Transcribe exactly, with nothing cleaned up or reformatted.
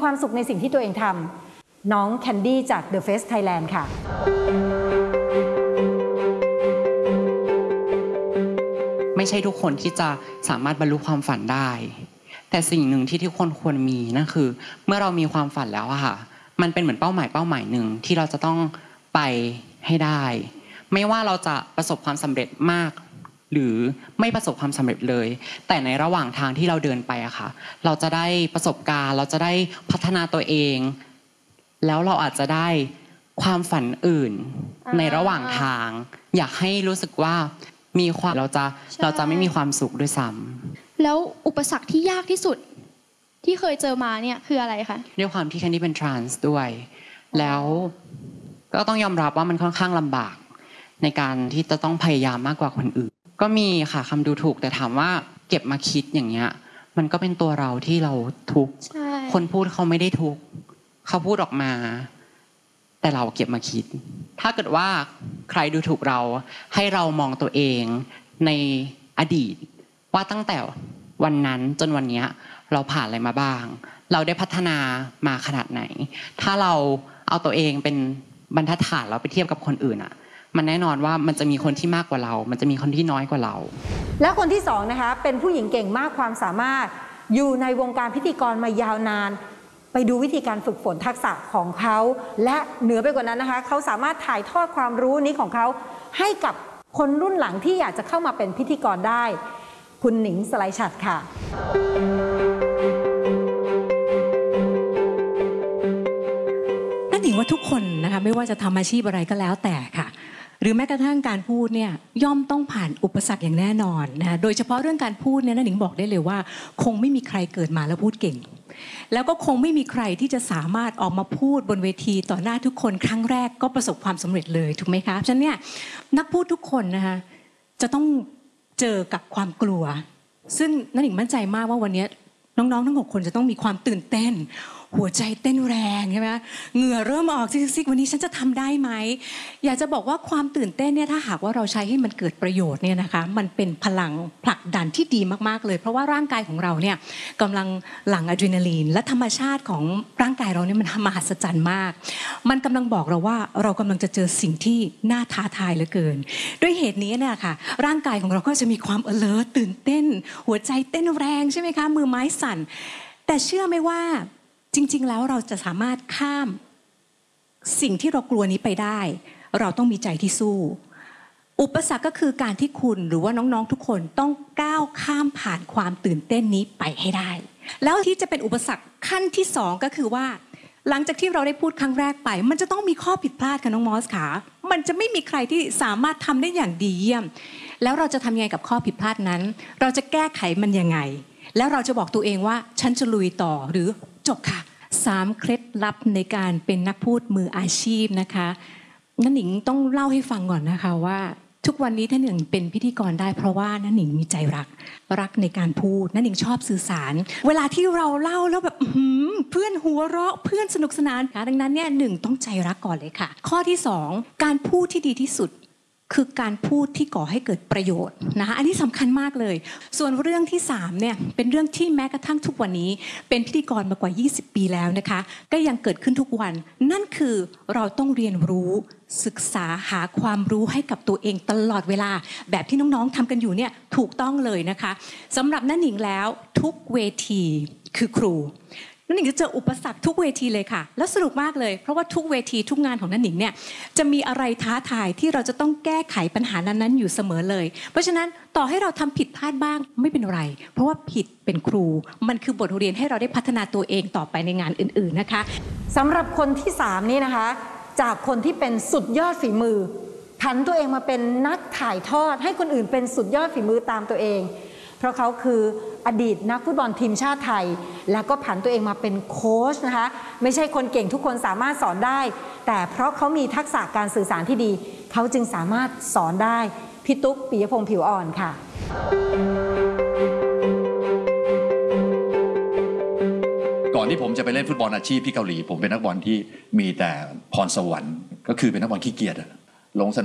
ความสุขในสิ่งที่ตัวเองทำน้องแคนดี้จาก The Face Thailand ค่ะไม่ใช่ทุกคนที่จะสามารถบรรลุความฝันได้แต่สิ่งหนึ่งที่ทุกคนควรมีนั่นคือเมื่อเรามีความฝันแล้วอะค่ะมันเป็นเหมือนเป้าหมายเป้าหมายหนึ่งที่เราจะต้องไปให้ได้ไม่ว่าเราจะประสบความสำเร็จมากหรือไม่ประสบความสำเร็จเลยแต่ในระหว่างทางที่เราเดินไปอะค่ะเราจะได้ประสบการณ์เราจะได้พัฒนาตัวเองแล้วเราอาจจะได้ความฝันอื่นในระหว่างทางอยากให้รู้สึกว่ามีความเราจะเราจะไม่มีความสุขด้วยซ้ำแล้วอุปสรรคที่ยากที่สุดที่เคยเจอมาเนี่ยคืออะไรคะด้วยความที่แคนดี้เป็นทรานส์ด้วยแล้วก็ต้องยอมรับว่ามันค่อนข้างลำบากในการที่จะต้องพยายามมากกว่าคนอื่นก็มีค่ะคำดูถูกแต่ถามว่าเก็บมาคิดอย่างเงี้ยมันก็เป็นตัวเราที่เราทุกข์คนพูดเขาไม่ได้ทุกข์เขาพูดออกมาแต่เราเก็บมาคิดถ้าเกิดว่าใครดูถูกเราให้เรามองตัวเองในอดีตว่าตั้งแต่วันนั้นจนวันนี้เราผ่านอะไรมาบ้างเราได้พัฒนามาขนาดไหนถ้าเราเอาตัวเองเป็นบรรทัดฐานเราไปเทียบกับคนอื่นอ่ะมันแน่นอนว่ามันจะมีคนที่มากกว่าเรามันจะมีคนที่น้อยกว่าเราและคนที่สองนะคะเป็นผู้หญิงเก่งมากความสามารถอยู่ในวงการพิธีกรมายาวนานไปดูวิธีการฝึกฝนทักษะของเขาและเหนือไปกว่านั้นนะคะเขาสามารถถ่ายทอดความรู้นี้ของเขาให้กับคนรุ่นหลังที่อยากจะเข้ามาเป็นพิธีกรได้คุณหนิงสไลชัดค่ะนั่นหนิงว่าทุกคนนะคะไม่ว่าจะทำอาชีพอะไรก็แล้วแต่ค่ะหรือแม้กระทั่งการพูดเนี่ยย่อมต้องผ่านอุปสรรคอย่างแน่นอนนะโดยเฉพาะเรื่องการพูดเนี่ยนั่นหนิงบอกได้เลยว่าคงไม่มีใครเกิดมาแล้วพูดเก่งแล้วก็คงไม่มีใครที่จะสามารถออกมาพูดบนเวทีต่อหน้าทุกคนครั้งแรกก็ประสบความสำเร็จเลยถูกไหมคะฉะนั้นเนี่ยนักพูดทุกคนนะคะจะต้องเจอกับความกลัวซึ่งนั่นหนิงมั่นใจมากว่าวันนี้น้องๆทั้งหกคนจะต้องมีความตื่นเต้นหัวใจเต้นแรงใช่ไหมเหงื่อเริ่มออกซิกๆวันนี้ฉันจะทำได้ไหมอยากจะบอกว่าความตื่นเต้นเนี่ยถ้าหากว่าเราใช้ให้มันเกิดประโยชน์เนี่ยนะคะมันเป็นพลังผลักดันที่ดีมากๆเลยเพราะว่าร่างกายของเราเนี่ยกำลังหลั่งอะดรีนาลีนและธรรมชาติของร่างกายเราเนี่ยมันมหัศจรรย์มากมันกำลังบอกเราว่าเรากำลังจะเจอสิ่งที่น่าท้าทายเหลือเกินด้วยเหตุนี้เนี่ยค่ะร่างกายของเราก็จะมีความ alert ตื่นเต้นหัวใจเต้นแรงใช่ไหมคะมือไม้สั่นแต่เชื่อไหมว่าจริงๆแล้วเราจะสามารถข้ามสิ่งที่เรากลัวนี้ไปได้เราต้องมีใจที่สู้อุปสรรคก็คือการที่คุณหรือว่าน้องๆทุกคนต้องก้าวข้ามผ่านความตื่นเต้นนี้ไปให้ได้แล้วที่จะเป็นอุปสรรคขั้นที่สองก็คือว่าหลังจากที่เราได้พูดครั้งแรกไปมันจะต้องมีข้อผิดพลาดค่ะน้องมอสขามันจะไม่มีใครที่สามารถทำได้อย่างดีเยี่ยมแล้วเราจะทำยังไงกับข้อผิดพลาดนั้นเราจะแก้ไขมันยังไงแล้วเราจะบอกตัวเองว่าฉันจะลุยต่อหรือจบค่ะสามเคล็ดลับในการเป็นนักพูดมืออาชีพนะคะนั่นหนิงต้องเล่าให้ฟังก่อนนะคะว่าทุกวันนี้ท่านหนิงเป็นพิธีกรได้เพราะว่านั่นหนิงมีใจรักรักในการพูดนั่นหนิงชอบสื่อสารเวลาที่เราเล่าแล้วแบบเพื่อนหัวเราะเพื่อนสนุกสนานดังนั้นเนี่ยหนึ่งต้องใจรักก่อนเลยค่ะข้อที่สองการพูดที่ดีที่สุดคือการพูดที่ก่อให้เกิดประโยชน์นะคะอันนี้สำคัญมากเลยส่วนเรื่องที่สามเนี่ยเป็นเรื่องที่แม้กระทั่งทุกวันนี้เป็นพิธีกรมากว่ายี่สิบปีแล้วนะคะก็ยังเกิดขึ้นทุกวันนั่นคือเราต้องเรียนรู้ศึกษาหาความรู้ให้กับตัวเองตลอดเวลาแบบที่น้องๆทำกันอยู่เนี่ยถูกต้องเลยนะคะสำหรับนั่นหนิงแล้วทุกเวทีคือครูนั่นหนิงจะเจออุปสรรคทุกเวทีเลยค่ะแล้วสนุกมากเลยเพราะว่าทุกเวทีทุกงานของนั่นหนิงเนี่ยจะมีอะไรท้าทายที่เราจะต้องแก้ไขปัญหานั้นๆอยู่เสมอเลยเพราะฉะนั้นต่อให้เราทำผิดพลาดบ้างไม่เป็นไรเพราะว่าผิดเป็นครูมันคือบทเรียนให้เราได้พัฒนาตัวเองต่อไปในงานอื่นๆนะคะสำหรับคนที่สามนี่นะคะจากคนที่เป็นสุดยอดฝีมือผันตัวเองมาเป็นนักถ่ายทอดให้คนอื่นเป็นสุดยอดฝีมือตามตัวเองเพราะเขาคืออดีตนักฟุตบอลทีมชาติไทยแล้วก็ผันตัวเองมาเป็นโค้ชนะคะไม่ใช่คนเก่งทุกคนสามารถสอนได้แต่เพราะเขามีทักษะการสื่อสารที่ดีเขาจึงสามารถสอนได้พี่ตุ๊กปิยพงษ์ผิวอ่อนค่ะก่อนที่ผมจะไปเล่นฟุตบอลอาชีพที่เกาหลีผมเป็นนักบอลที่มีแต่พรสวรรค์ก็คือเป็นนักบอลขี้เกียจลง